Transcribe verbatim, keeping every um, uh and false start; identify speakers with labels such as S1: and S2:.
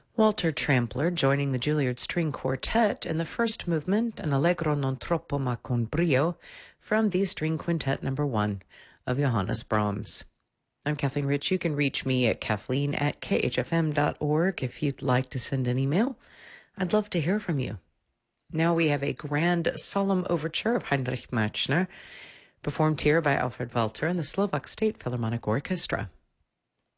S1: Walter Trampler joining the Juilliard String Quartet in the first movement, an Allegro non troppo ma con brio, from the String Quintet number one of Johannes Brahms. I'm Kathleen Rich. You can reach me at kathleen at k h f m dot org if you'd like to send an email. I'd love to hear from you. Now we have a grand solemn overture of Heinrich Machner, performed here by Alfred Walter and the Slovak State Philharmonic Orchestra.